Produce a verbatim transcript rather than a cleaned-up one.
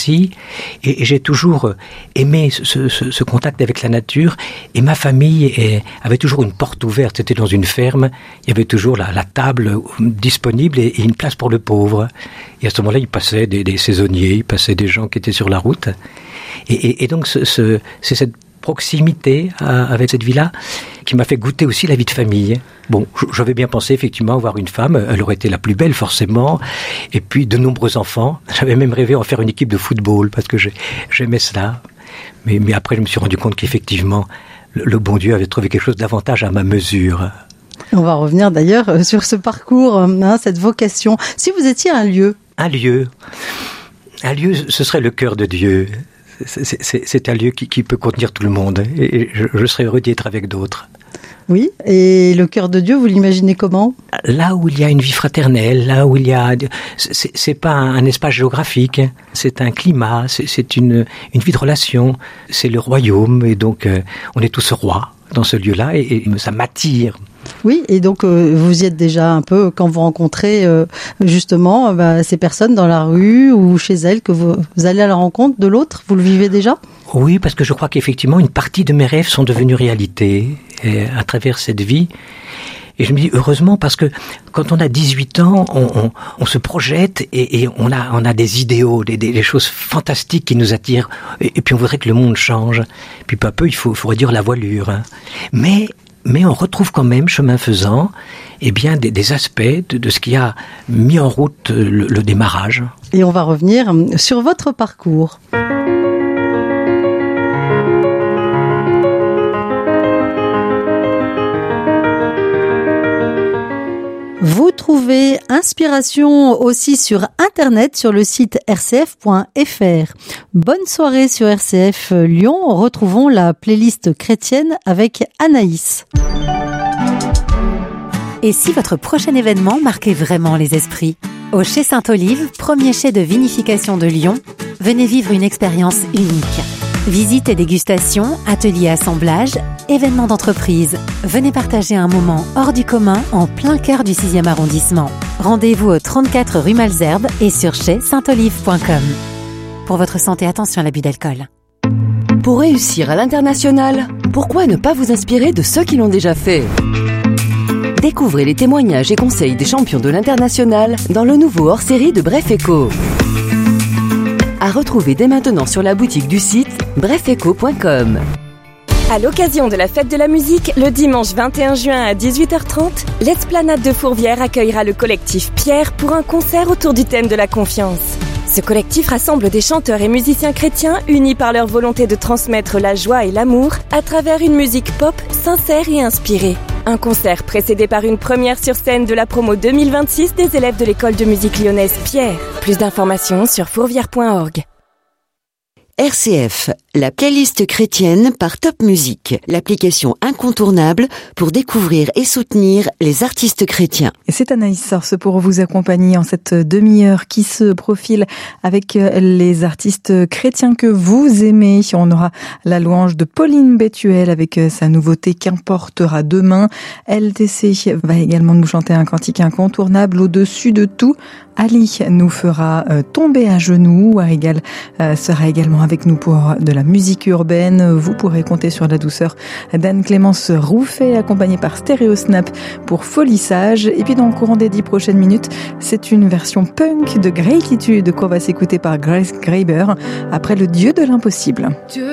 aussi. Et, et j'ai toujours aimé ce, ce, ce contact avec la nature. Et ma famille est, avait toujours une porte ouverte. C'était dans une ferme. Il y avait toujours la, la table disponible et, et une place pour le pauvre. Et à ce moment-là, il passait des, des saisonniers, il passait des gens qui étaient sur la route. Et, et, et donc, ce, ce, c'est cette proximité à, avec cette vie-là qui m'a fait goûter aussi la vie de famille. Bon, j'avais bien pensé effectivement avoir une femme, elle aurait été la plus belle forcément, et puis de nombreux enfants. J'avais même rêvé en faire une équipe de football parce que j'ai, j'aimais cela. Mais, mais après, je me suis rendu compte qu'effectivement, le, le bon Dieu avait trouvé quelque chose davantage à ma mesure. On va revenir d'ailleurs sur ce parcours, hein, cette vocation. Si vous étiez un lieu. Un lieu. Un lieu, ce serait le cœur de Dieu. C'est, c'est, c'est un lieu qui, qui peut contenir tout le monde. Et je, je serais heureux d'y être avec d'autres. Oui, et le cœur de Dieu, vous l'imaginez comment ? Là où il y a une vie fraternelle, là où il y a... C'est, c'est pas un espace géographique, c'est un climat, c'est, c'est une, une vie de relation. C'est le royaume, et donc euh, on est tous rois dans ce lieu-là, et, et ça m'attire. Oui, et donc euh, vous y êtes déjà un peu quand vous rencontrez euh, justement euh, bah, ces personnes dans la rue ou chez elles, que vous, vous allez à la rencontre de l'autre, vous le vivez déjà ? Oui, parce que je crois qu'effectivement une partie de mes rêves sont devenus réalité et à travers cette vie. Et je me dis heureusement, parce que quand on a dix-huit ans, on, on, on se projette et, et on a, on a des idéaux, des, des, des choses fantastiques qui nous attirent. Et, et puis on voudrait que le monde change. Puis peu à peu, il faut, faut réduire la voilure. Hein. Mais Mais on retrouve quand même, chemin faisant, eh bien, des, des aspects de, de ce qui a mis en route le, le démarrage. Et on va revenir sur votre parcours. Vous trouvez inspiration aussi sur Internet, sur le site r c f point f r. Bonne soirée sur R C F Lyon. Retrouvons la playlist chrétienne avec Anaïs. Et si votre prochain événement marquait vraiment les esprits ? Au Chai Sainte-Olive, premier chai de vinification de Lyon, venez vivre une expérience unique. Visites et dégustations, ateliers assemblage, événements d'entreprise. Venez partager un moment hors du commun en plein cœur du sixième arrondissement. Rendez-vous au trente-quatre rue Malesherbes et sur chai sainte olive point com. Pour votre santé, attention à l'abus d'alcool. Pour réussir à l'international, pourquoi ne pas vous inspirer de ceux qui l'ont déjà fait ? Découvrez les témoignages et conseils des champions de l'international dans le nouveau hors-série de Bref Écho. À retrouver dès maintenant sur la boutique du site bref écho point com. À l'occasion de la fête de la musique, le dimanche vingt et un juin à dix-huit heures trente, l'Esplanade de Fourvière accueillera le collectif Pierre pour un concert autour du thème de la confiance. Ce collectif rassemble des chanteurs et musiciens chrétiens unis par leur volonté de transmettre la joie et l'amour à travers une musique pop sincère et inspirée. Un concert précédé par une première sur scène de la promo deux mille vingt-six des élèves de l'école de musique lyonnaise Pierre. Plus d'informations sur fourvière point org. R C F, la playlist chrétienne par Top Music, l'application incontournable pour découvrir et soutenir les artistes chrétiens. Et c'est Anaïs Sorce pour vous accompagner en cette demi-heure qui se profile avec les artistes chrétiens que vous aimez. On aura la louange de Pauline Bétuel avec sa nouveauté Qu'importera demain. L T C va également nous chanter un cantique incontournable au-dessus de tout. Ali nous fera euh, tomber à genoux. Arigal euh, sera également avec nous pour de la musique urbaine. Vous pourrez compter sur la douceur d'Anne-Clémence Rouffet, accompagnée par Stéréo Snap pour Folissage. Et puis dans le courant des dix prochaines minutes, c'est une version punk de Gratitude qu'on va s'écouter par Grace Graeber après Le Dieu de l'impossible. Dieu